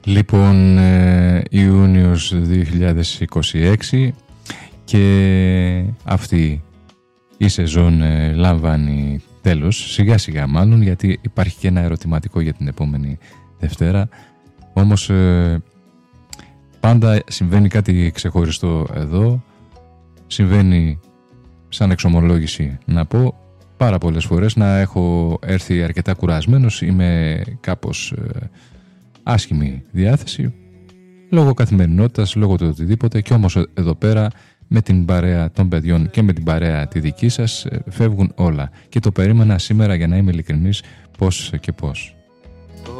Λοιπόν, Ιούνιος 2026 και αυτή η σεζόν λαμβάνει τέλος, σιγά σιγά μάλλον, γιατί υπάρχει και ένα ερωτηματικό για την επόμενη Δευτέρα. Όμως πάντα συμβαίνει κάτι ξεχωριστό εδώ, συμβαίνει σαν εξομολόγηση να πω πάρα πολλές φορές να έχω έρθει αρκετά κουρασμένος, είμαι κάπως άσχημη διάθεση λόγω καθημερινότητας, λόγω του οτιδήποτε, και όμως εδώ πέρα με την παρέα των παιδιών και με την παρέα τη δική σας φεύγουν όλα και το περίμενα σήμερα, για να είμαι ειλικρινής, πώς και πώς.